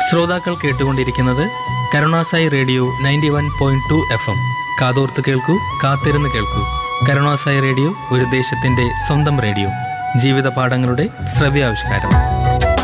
ശ്രോതാക്കൾ കേട്ടുകൊണ്ടിരിക്കുന്നത് Karunasai radio 91.2 FM. കാതോർത്ത് കേൾക്കൂ, കാത്തിരുന്ന് കേൾക്കൂ. കരുണാസായി റേഡിയോ ഒരു ദേശത്തിൻ്റെ സ്വന്തം റേഡിയോ. ജീവിത പാഠങ്ങളുടെ ശ്രവ്യാവിഷ്കാരം.